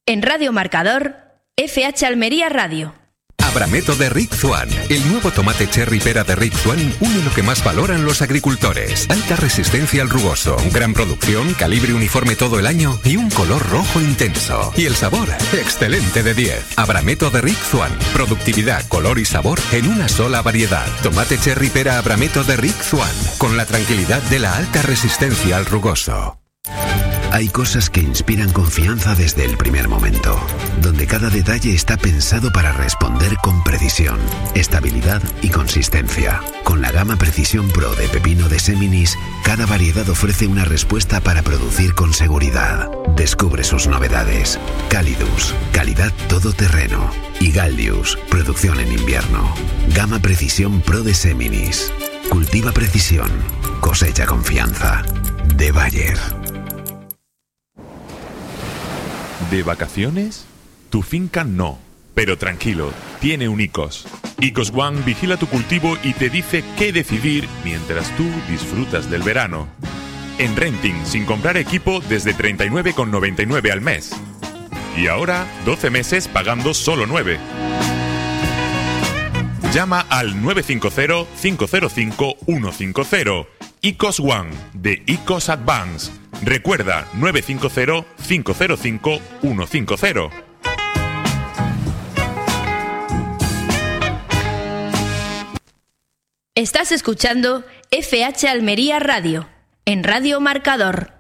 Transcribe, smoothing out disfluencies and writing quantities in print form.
En Radio Marcador, FH Almería Radio. Abrameto de Rick Swan. El nuevo tomate cherry pera de Rick Swan une lo que más valoran los agricultores. Alta resistencia al rugoso, gran producción, calibre uniforme todo el año y un color rojo intenso. Y el sabor, excelente de 10. Abrameto de Rick Swan. Productividad, color y sabor en una sola variedad. Tomate cherry pera Abrameto de Rick Swan. Con la tranquilidad de la alta resistencia al rugoso. Hay cosas que inspiran confianza desde el primer momento, donde cada detalle está pensado para responder con precisión, estabilidad y consistencia. Con la gama Precisión Pro de pepino de Seminis, cada variedad ofrece una respuesta para producir con seguridad. Descubre sus novedades. Calidus, calidad todoterreno. Y Galdius, producción en invierno. Gama Precisión Pro de Seminis. Cultiva precisión, cosecha confianza. De Bayer. ¿De vacaciones? Tu finca no, pero tranquilo, tiene un ICOS. ICOS One vigila tu cultivo y te dice qué decidir mientras tú disfrutas del verano. En renting, sin comprar equipo, desde 39,99 al mes. Y ahora, 12 meses pagando solo 9. Llama al 950-505-150. ICOS One, de ICOS Advance. Recuerda, 950-505-150. Estás escuchando FH Almería Radio, en Radio Marcador.